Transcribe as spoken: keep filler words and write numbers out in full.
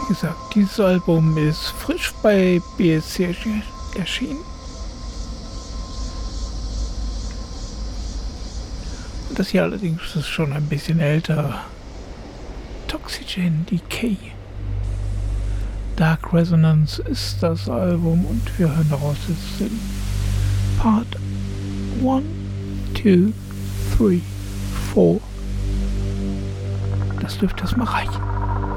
gesagt, dieses Album ist frisch bei B S C erschienen. Das hier allerdings ist schon ein bisschen älter. Toxygen Decay. Dark Resonance ist das Album und wir hören daraus jetzt den Part eins, zwei, drei, vier. Das dürfte erstmal reichen.